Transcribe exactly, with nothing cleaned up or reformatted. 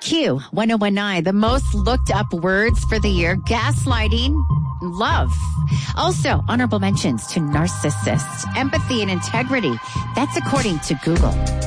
Q one oh one nine, the most looked up words for the year: gaslighting, love. Also, honorable mentions to narcissist, empathy, and integrity. That's according to Google.